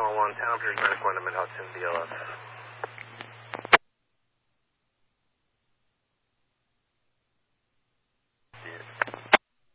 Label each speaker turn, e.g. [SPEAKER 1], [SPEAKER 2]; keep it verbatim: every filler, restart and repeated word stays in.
[SPEAKER 1] All one, Town Medical, Mid Hudson, B L S.